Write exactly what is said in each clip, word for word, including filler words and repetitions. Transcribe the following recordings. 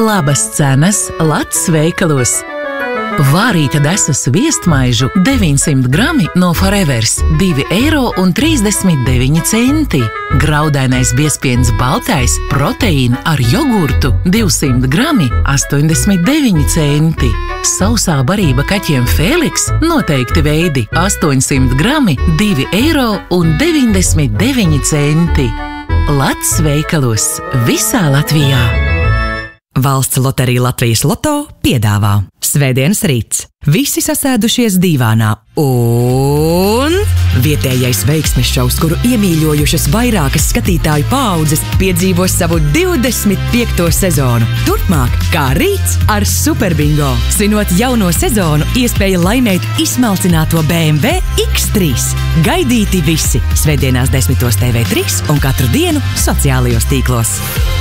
Labas cenas Lats veikalos. Vārīta desas viestmaižu deviņsimt grami no Forevers divi eiro un trīsdesmit deviņi centi. Graudainais biezpiens baltais proteīna ar jogurtu divsimt grami astoņdesmit deviņi centi. Sausā barība kaķiem Feliks noteikti veidi astoņsimt grami divi eiro un deviņdesmit deviņi centi. Lats veikalos visā Latvijā. Valsts loterija Latvijas Loto piedāvā Svētdienas rīts. Visi sasēdušies dīvānā un vietējais veiksmes šovs, kuru iemīļojušas vairākas skatītāju paaudzes, piedzīvos savu divdesmit piekto sezonu. Turpmāk, kā rīts ar Superbingo. Svinot jauno sezonu, iespēja laimēt izsmalcināto B M W X trīs. Gaidīti visi Svētdienās desmitos T V trīs un katru dienu sociālajos tīklos.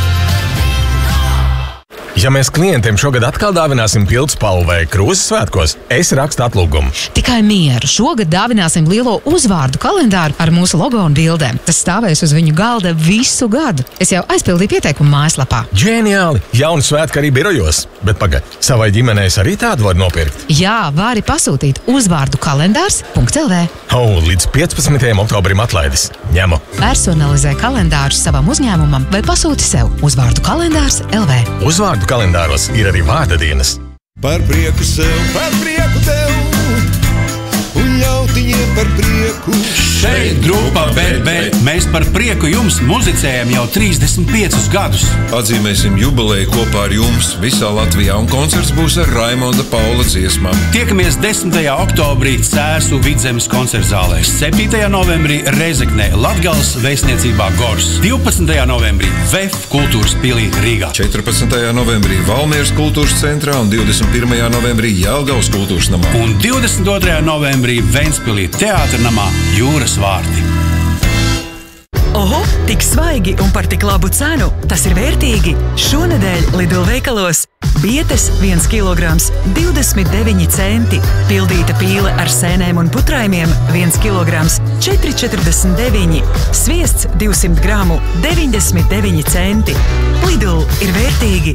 Ja mēs klientiem šogad atkal dāvināsim pildspalvu vai krūzes svētkos, es rakstu atlūgumu. Tikai mieru. Šogad dāvināsim lielo uzvārdu kalendāru ar mūsu logo un bildēm. Tas stāvēs uz viņu galda visu gadu. Es jau aizpildīju pieteikumu mājaslapā. Ģeniāli! Jauni svētki arī birojos. Bet pagaid, savai ģimenei arī tādu var nopirkt? Jā, vari pasūtīt uzvārdu kalendārs punkt L V. Oh, līdz piecpadsmitajam oktobrim atlaides. Ņemu. Personalizē kalendārus savam uzņēmumam vai pasūti sev uzvārdu kalendārs L V. Uzvārdu kalendāros ir arī vārda dienas. Par prieku sev, par prieku tev un ļautiņiem par prieku. Šeit grupā B B. Mēs par prieku jums muzicējam jau trīsdesmit piecus gadus. Atzīmēsim jubileju kopā ar jums visā Latvijā un koncerts būs ar Raimonda Paula dziesmām. Tiekamies desmitajā oktobrī Cēsu Vidzemes koncertzālē, septītajā novembrī Rezeknē, Latgales vēstniecībā Gors, divpadsmitajā novembrī V E F kultūras pilī Rīgā, četrpadsmitajā novembrī Valmieras kultūras centrā un divdesmit pirmajā novembrī Jelgavas kultūras namā. Un divdesmit otrajā novembrī Ventspilī teātra namā Jūras vārti. Oho, tik svaigi un par tik labu cenu. Tas ir vērtīgi. Šonedēļ Lidl veikalos bietes viens kilograms divdesmit deviņi centi. Pildīta pīle ar sēnēm un putraimiem viens kilograms četri četrdesmit deviņi. Sviests divsimt gramu deviņdesmit deviņi centi. Lidl ir vērtīgi.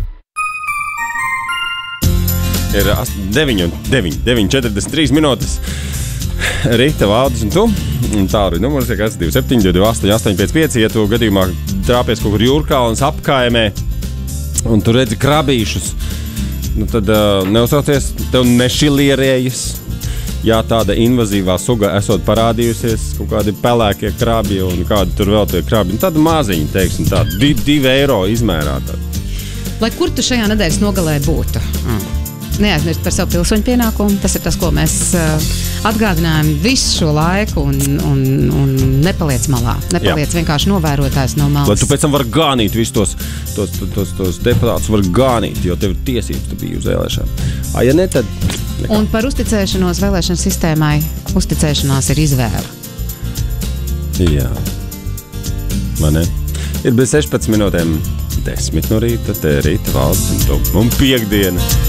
Ir deviņi, deviņi, deviņi, četrdesmit trīs minūtes. Rīta, Valdis un tu. Un tālruņa numurs ir kāds divi septiņi, divi astoņi, astoņi pieci pieci. Ja tu gadījumā trāpies kaut kur Jūrkalnas apkaimē un tu redzi krabīšus, nu tad uh, neuzsaucies, tev nešilierējas. Jā, tāda invazīvā suga esot parādījusies, kaut kādi pelēkie krabi un kādi tur vēl tie krabi. Un tāda maziņa, teiksim, tāda divi, divi eiro izmērā. Tāda. Lai kur tu šajā nedēļas nogalē būtu? Mm. Neaizmirst par savu pilsoņu pienākumu. Tas ir tas, ko mēs uh, atgādinājam visu šo laiku un, un, un nepaliec malā. Nepaliec Jā. Vienkārši novērotājs no malas. Lai tu pēc tam var gānīt visus tos, tos, tos, tos, tos deputātus, var gānīt, jo tev ir tiesības, tu biji uz vēlēšanām. A, ja ne, tad... Nekā. Un par uzticēšanos vēlēšanu sistēmai, uzticēšanās ir izvēle. Jā. Vai ne? Ir bez sešpadsmit minūtēm desmit no rīta, te rīta Valdis un tu. Un piekdiena.